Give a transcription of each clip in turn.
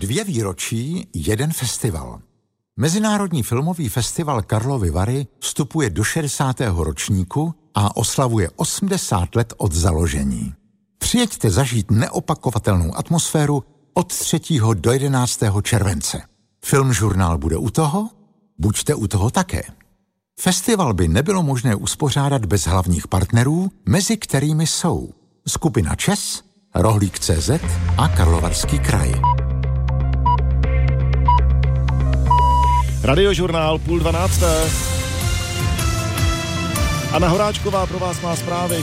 2 výročí, 1 festival. Mezinárodní filmový festival Karlovy Vary vstupuje do 60. ročníku a oslavuje 80 let od založení. Přijeďte zažít neopakovatelnou atmosféru od 3. do 11. července. Filmžurnál bude u toho? Buďte u toho také. Festival by nebylo možné uspořádat bez hlavních partnerů, mezi kterými jsou skupina ČES, Rohlík.cz a Karlovarský kraj. Radiožurnál 11:30. Anna Horáčková pro vás má zprávy.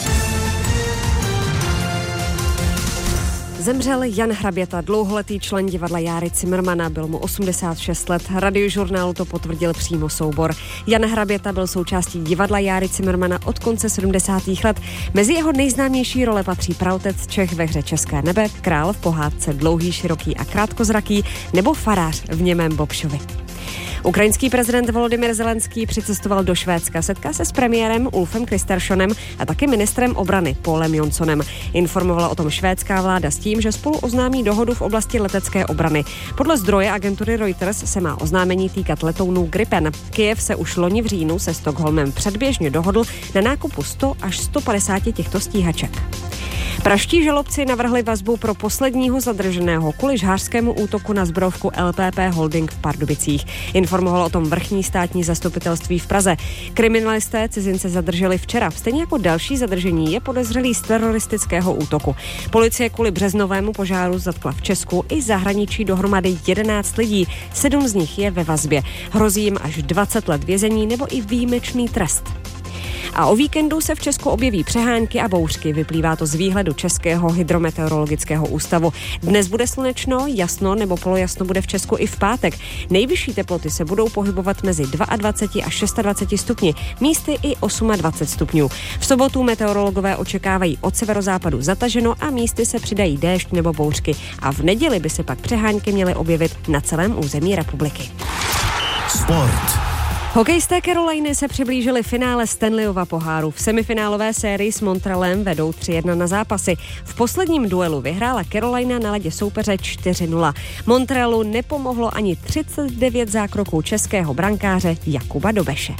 Zemřel Jan Hraběta, dlouholetý člen divadla Járy Cimrmana, byl mu 86 let. Radiožurnálu to potvrdil přímo soubor. Jan Hraběta byl součástí divadla Járy Cimrmana od konce 70. let. Mezi jeho nejznámější role patří praotec Čech ve hře České nebe, král v pohádce Dlouhý, široký a krátkozraký nebo farář v němém Bobšovi. Ukrajinský prezident Volodymyr Zelenský přicestoval do Švédska. Setká se s premiérem Ulfem Kristersonem a taky ministrem obrany Paulem Jonsonem. Informovala o tom švédská vláda s tím, že spolu oznámí dohodu v oblasti letecké obrany. Podle zdroje agentury Reuters se má oznámení týkat letounů Gripen. Kyjev se už loni v říjnu se Stockholmem předběžně dohodl na nákupu 100 až 150 těchto stíhaček. Pražští žalobci navrhli vazbu pro posledního zadrženého kvůli žhářskému útoku na zbrojovku LPP Holding v Pardubicích. Informovalo o tom vrchní státní zastupitelství v Praze. Kriminalisté cizince zadrželi včera. Stejně jako další zadržení je podezřelý z teroristického útoku. Policie kvůli březnovému požáru zatkla v Česku i zahraničí dohromady 11 lidí. 7 z nich je ve vazbě. Hrozí jim až 20 let vězení nebo i výjimečný trest. A o víkendu se v Česku objeví přehánky a bouřky. Vyplývá to z výhledu Českého hydrometeorologického ústavu. Dnes bude slunečno, jasno nebo polojasno bude v Česku i v pátek. Nejvyšší teploty se budou pohybovat mezi 22 až 26 stupni, místy i 28 stupňů. V sobotu meteorologové očekávají od severozápadu zataženo a místy se přidají déšť nebo bouřky. A v neděli by se pak přehánky měly objevit na celém území republiky. Sport. Hokejisté Caroliny se přiblížili finále Stanleyova poháru. V semifinálové sérii s Montrealem vedou 3-1 na zápasy. V posledním duelu vyhrála Carolina na ledě soupeře 4-0. Montrealu nepomohlo ani 39 zákroků českého brankáře Jakuba Dobeše.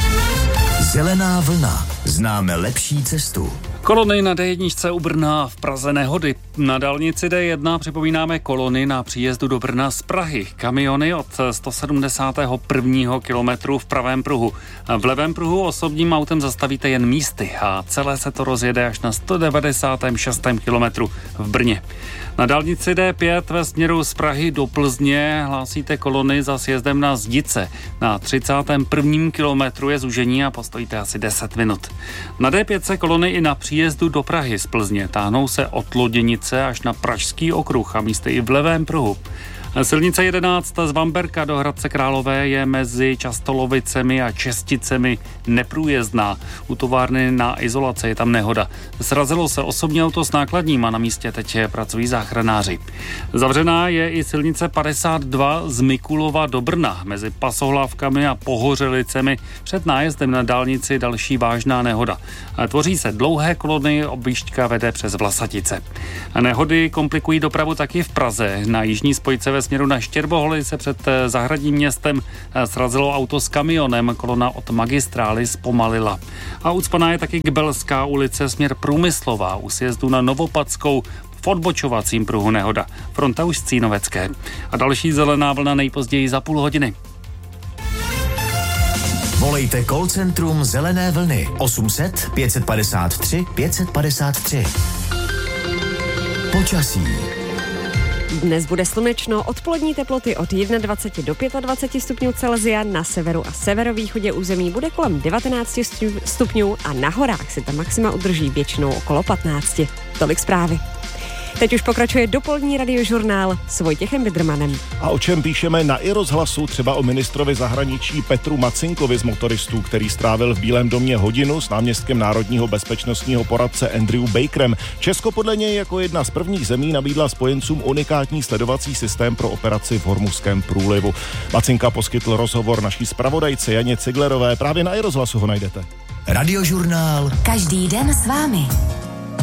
Zelená vlna. Známe lepší cestu. Kolony na D1 u Brna, v Praze nehody. Na dálnici D1 připomínáme kolony na příjezdu do Brna z Prahy. Kamiony od 171. kilometru v pravém pruhu. V levém pruhu osobním autem zastavíte jen místy a celé se to rozjede až na 196. kilometru v Brně. Na dálnici D5 ve směru z Prahy do Plzně hlásíte kolony za sjezdem na Zdice. Na 31. kilometru je zúžení a postojíte asi 10 minut. Na D5 se kolony i na příjezdu do Prahy z Plzně táhnou se od Loděnice až na Pražský okruh a místy i v levém pruhu. Silnice 11 z Vamberka do Hradce Králové je mezi Častolovicemi a Česticemi neprůjezdná. U továrny na izolaci je tam nehoda. Srazilo se osobní auto s nákladním a na místě teď pracují záchranáři. Zavřená je i silnice 52 z Mikulova do Brna. Mezi Pasohlávkami a Pohořelicemi před nájezdem na dálnici další vážná nehoda. Tvoří se dlouhé kolony, objížďka vede přes Vlasatice. Nehody komplikují dopravu taky v Praze. Na jižní spojce ve směru na Štěrboholy se před zahradním městem srazilo auto s kamionem, kolona od magistrály zpomalila. A ucpaná je taky Kbelská ulice směr Průmyslová u sjezdu na Novopadskou, v odbočovacím pruhu nehoda. Fronta už z Cínovecké. A další zelená vlna nejpozději za půl hodiny. Volejte call centrum Zelené vlny 800 553 553. Počasí. Dnes bude slunečno, odpolední teploty od 21 do 25 stupňů Celsia, na severu a severovýchodě území bude kolem 19 stupňů a na horách se ta maxima udrží většinou okolo 15. Tolik zprávy. Teď už pokračuje dopolední radiožurnál s Vojtěchem Vidrmanem. A o čem píšeme na iRozhlasu, třeba o ministrovi zahraničí Petru Macinkovi z motoristů, který strávil v Bílém domě hodinu s náměstkem národního bezpečnostního poradce Andrew Bakerem. Česko podle něj jako jedna z prvních zemí nabídla spojencům unikátní sledovací systém pro operaci v Hormuzském průlivu. Macinka poskytl rozhovor naší zpravodajce Janě Ciglerové, právě na iRozhlasu ho najdete. Radiožurnál. Každý den s vámi.